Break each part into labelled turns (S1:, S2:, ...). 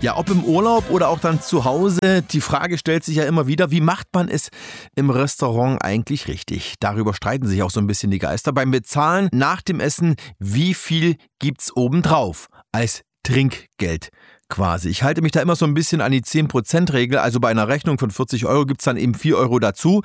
S1: Ja, ob im Urlaub oder auch dann zu Hause, die Frage stellt sich ja immer wieder, wie macht man es im Restaurant eigentlich richtig? Darüber streiten sich auch so ein bisschen die Geister. Beim Bezahlen nach dem Essen, wie viel gibt's obendrauf als Trinkgeld quasi? Ich halte mich da immer so ein bisschen an die 10%-Regel, also bei einer Rechnung von 40 Euro gibt's dann eben 4 Euro dazu.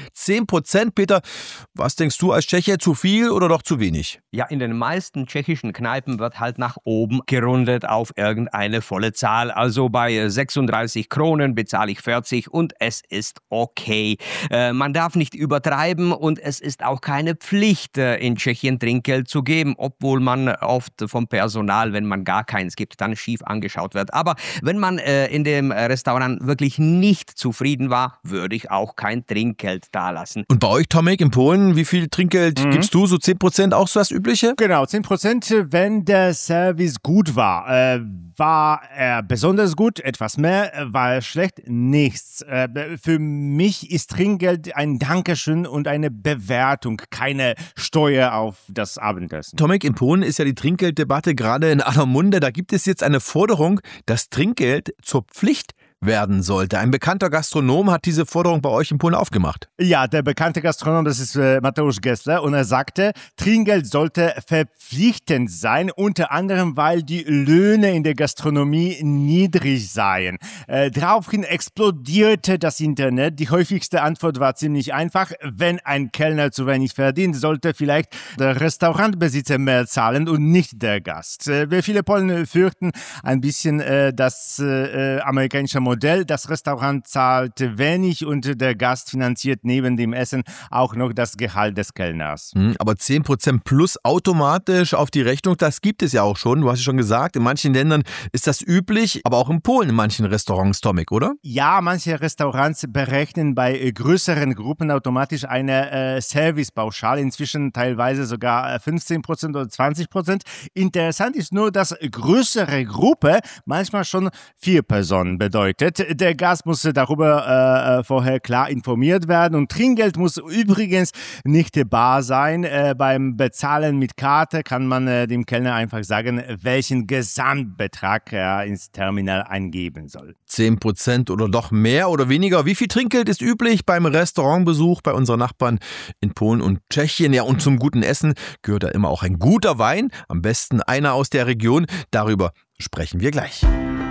S1: 10%, Peter, was denkst du als Tscheche, zu viel oder doch zu wenig?
S2: Ja, in den meisten tschechischen Kneipen wird halt nach oben gerundet auf irgendeine volle Zahl. Also bei 36 Kronen bezahle ich 40 und es ist okay. Man darf nicht übertreiben und es ist auch keine Pflicht, in Tschechien Trinkgeld zu geben, obwohl man oft vom Personal, wenn man gar keins gibt, dann schief angeschaut wird. Aber wenn man in dem Restaurant wirklich nicht zufrieden war, würde ich auch kein Trinkgeld dalassen.
S1: Und bei euch, Tomek, in Polen, wie viel Trinkgeld gibst du? So 10% auch so das Übliche?
S3: Genau, 10%, wenn der Service gut war. War er besonders gut, etwas mehr, war er schlecht, nichts. Für mich ist Trinkgeld ein Dankeschön und eine Bewertung, keine Steuer auf das Abendessen.
S1: Tomek, in Polen ist ja die Trinkgelddebatte gerade in aller Munde. Da gibt es jetzt eine Forderung, dass Trinkgeld zur Pflicht werden sollte. Ein bekannter Gastronom hat diese Forderung bei euch in Polen aufgemacht.
S3: Ja, der bekannte Gastronom, das ist Mateusz Gessler, und er sagte, Trinkgeld sollte verpflichtend sein, unter anderem, weil die Löhne in der Gastronomie niedrig seien. Daraufhin explodierte das Internet. Die häufigste Antwort war ziemlich einfach. Wenn ein Kellner zu wenig verdient, sollte vielleicht der Restaurantbesitzer mehr zahlen und nicht der Gast. Viele Polen fürchten ein bisschen das amerikanische Modell. Das Restaurant zahlt wenig und der Gast finanziert neben dem Essen auch noch das Gehalt des Kellners.
S1: Aber 10% plus automatisch auf die Rechnung, das gibt es ja auch schon. Du hast es schon gesagt, in manchen Ländern ist das üblich, aber auch in Polen in manchen Restaurants, Tomek, oder?
S3: Ja, manche Restaurants berechnen bei größeren Gruppen automatisch eine Servicepauschale, inzwischen teilweise sogar 15% oder 20%. Interessant ist nur, dass größere Gruppe manchmal schon 4 Personen bedeutet. Der Gast muss darüber vorher klar informiert werden und Trinkgeld muss übrigens nicht bar sein. Beim Bezahlen mit Karte kann man dem Kellner einfach sagen, welchen Gesamtbetrag er ins Terminal eingeben soll.
S1: 10% oder doch mehr oder weniger? Wie viel Trinkgeld ist üblich beim Restaurantbesuch bei unseren Nachbarn in Polen und Tschechien? Ja, und zum guten Essen gehört da immer auch ein guter Wein, am besten einer aus der Region. Darüber sprechen wir gleich.